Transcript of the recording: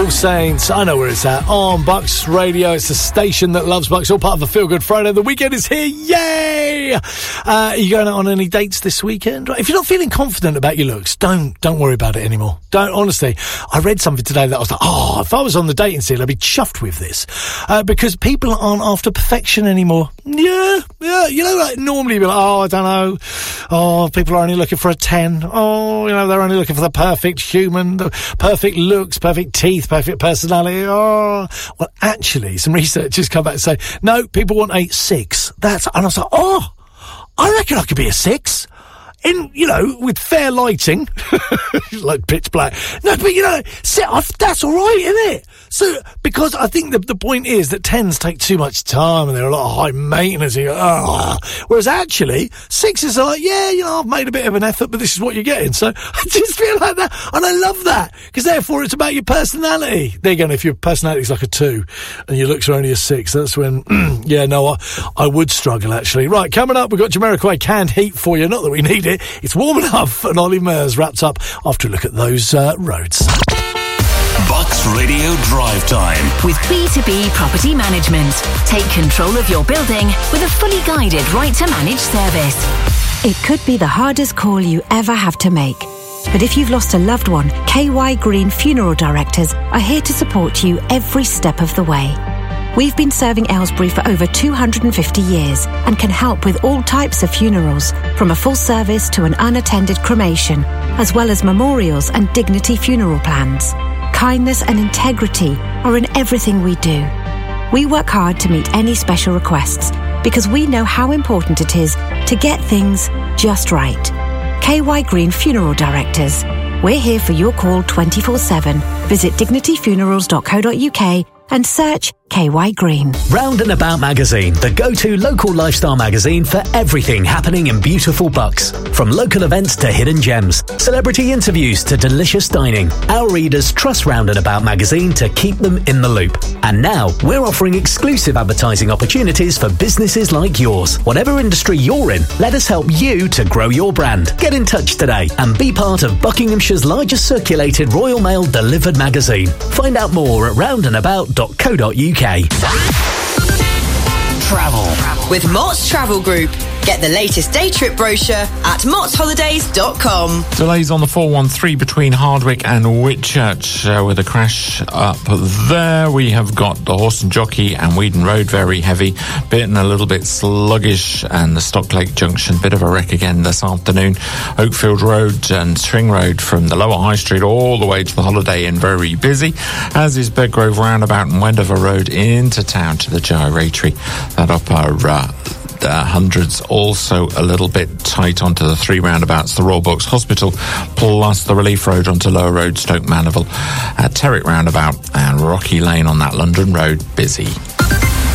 All Saints. I know where it's at. On Bucks Radio. It's the station that loves Bucks. All part of a Feel Good Friday. The weekend is here. Yay! Are you going out on any dates this weekend? If you're not feeling confident about your looks, don't worry about it anymore. Don't, honestly. I read something today that I was like, if I was on the dating scene, I'd be chuffed with this. Because people aren't after perfection anymore. Yeah. You know, like normally you'd be like, I don't know. People are only looking for a 10. They're only looking for the perfect human, the perfect looks, perfect teeth, perfect personality. Well, actually, some researchers come back and say, no, people want a 6. And I was like, I reckon I could be a 6. With fair lighting, like pitch black. No, but that's all right, isn't it? So, because I think the point is that 10s take too much time and they're a lot of high maintenance. Whereas actually, 6s are like, I've made a bit of an effort, but this is what you're getting. So, I just feel like that. And I love that. Because therefore, it's about your personality. There you go. If your personality is like a 2 and your looks are only a 6, that's when, I would struggle, actually. Right, coming up, we've got Jamiroquai Canned Heat for you. Not that we need it. It's warm enough. And Ollie Murs wrapped up after a look at those roads. Bucks Radio Drive Time with B2B Property Management. Take control of your building with a fully guided right to manage service. It could be the hardest call you ever have to make. But if you've lost a loved one, KY Green Funeral Directors are here to support you every step of the way. We've been serving Aylesbury for over 250 years and can help with all types of funerals, from a full service to an unattended cremation, as well as memorials and dignity funeral plans. Kindness and integrity are in everything we do. We work hard to meet any special requests because we know how important it is to get things just right. KY Green Funeral Directors. We're here for your call 24/7. Visit dignityfunerals.co.uk and search KY Green. Round and About Magazine, the go-to local lifestyle magazine for everything happening in beautiful Bucks. From local events to hidden gems, celebrity interviews to delicious dining, our readers trust Round and About Magazine to keep them in the loop. And now, we're offering exclusive advertising opportunities for businesses like yours. Whatever industry you're in, let us help you to grow your brand. Get in touch today and be part of Buckinghamshire's largest circulated Royal Mail delivered magazine. Find out more at roundandabout.co.uk. Travel with Mott's Travel Group. Get the latest day trip brochure at mottsholidays.com. Delays on the 413 between Hardwick and Whitchurch with a crash up there. We have got the Horse and Jockey and Weedon Road very heavy, bitten a little bit sluggish, and the Stocklake Junction, bit of a wreck again this afternoon. Oakfield Road and String Road from the Lower High Street all the way to the Holiday Inn very busy, as is Bedgrove Roundabout and Wendover Road into town to the Gyratory. That upper hundreds also a little bit tight onto the 3 roundabouts, the Royal Bucks Hospital, plus the Relief Road onto Lower Road, Stoke Mandeville, Terrick Roundabout and Rocky Lane on that London Road busy.